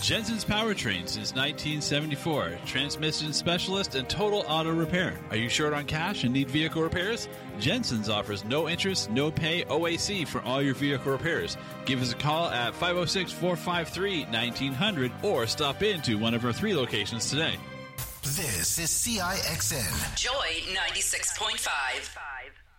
Jensen's Powertrain since 1974. Transmission specialist and total auto repair. Are you short on cash and need vehicle repairs? Jensen's offers no interest, no pay OAC for all your vehicle repairs. Give us a call at 506-453-1900 or stop into one of our 3 locations today. This is CIXN. Joy 96.5.